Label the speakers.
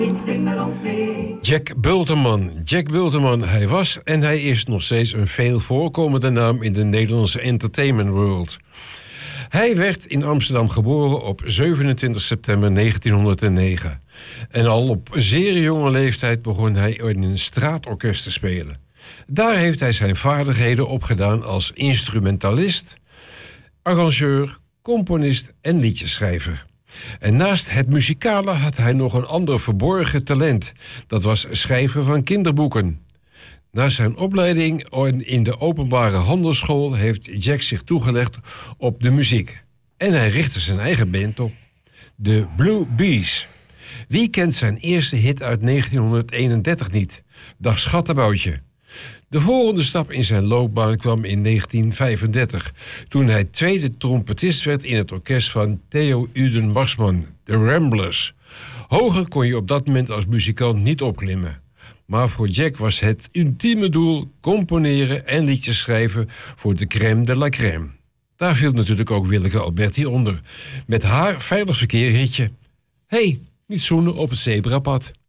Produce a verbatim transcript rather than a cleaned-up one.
Speaker 1: Jack Bulterman. Jack Bulterman, hij was en hij is nog steeds een veel voorkomende naam in de Nederlandse entertainment world. Hij werd in Amsterdam geboren op zevenentwintig september negentienhonderdnegen. En al op zeer jonge leeftijd begon hij in een straatorkest te spelen. Daar heeft hij zijn vaardigheden opgedaan als instrumentalist, arrangeur, componist en liedjeschrijver. En naast het muzikale had hij nog een ander verborgen talent. Dat was schrijven van kinderboeken. Na zijn opleiding in de openbare handelsschool heeft Jack zich toegelegd op de muziek. En hij richtte zijn eigen band op. De Blue Bees. Wie kent zijn eerste hit uit negentienhonderdeenendertig niet? Dag Schattenboutje. De volgende stap in zijn loopbaan kwam in negentien vijfendertig... toen hij tweede trompetist werd in het orkest van Theo Uden Marsman, de Ramblers. Hoger kon je op dat moment als muzikant niet opklimmen. Maar voor Jack was het ultieme doel componeren en liedjes schrijven voor de crème de la crème. Daar viel natuurlijk ook Willeke Alberti onder. Met haar veilig verkeer hitje. Hey, niet zoenen op het zebrapad.